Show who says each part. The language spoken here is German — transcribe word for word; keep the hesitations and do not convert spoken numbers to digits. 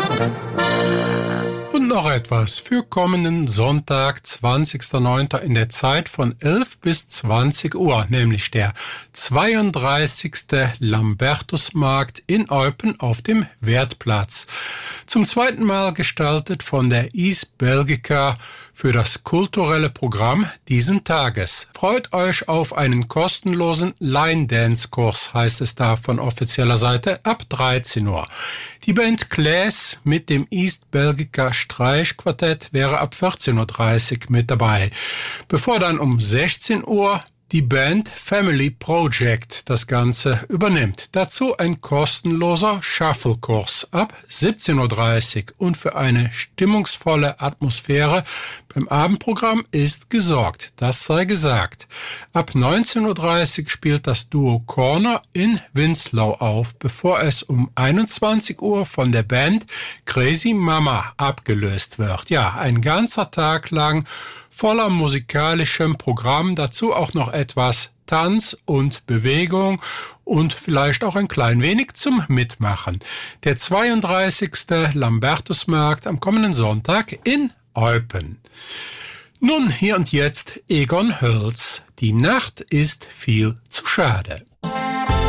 Speaker 1: Und noch etwas für kommenden Sonntag, zwanzigster neunter in der Zeit von elf bis zwanzig Uhr, nämlich der zweiunddreißigste Lambertusmarkt in Eupen auf dem Wertplatz. Zum zweiten Mal gestaltet von der East Belgica für das kulturelle Programm diesen Tages. Freut euch auf einen kostenlosen Line-Dance-Kurs, heißt es da von offizieller Seite, ab dreizehn Uhr. Die Band Claes mit dem East Belgica Streichquartett wäre ab vierzehn Uhr dreißig mit dabei. Bevor dann um sechzehn Uhr die Band Family Project das Ganze übernimmt. Dazu ein kostenloser Shuffle-Kurs ab siebzehn Uhr dreißig und für eine stimmungsvolle Atmosphäre beim Abendprogramm ist gesorgt. Das sei gesagt. Ab neunzehn Uhr dreißig spielt das Duo Corner in Winslow auf, bevor es um einundzwanzig Uhr von der Band Crazy Mama abgelöst wird. Ja, ein ganzer Tag lang voller musikalischem Programm, dazu auch noch etwas Tanz und Bewegung und vielleicht auch ein klein wenig zum Mitmachen. Der zweiunddreißigste Lambertusmarkt am kommenden Sonntag in Eupen. Nun, hier und jetzt Egon Hölz. Die Nacht ist viel zu schade.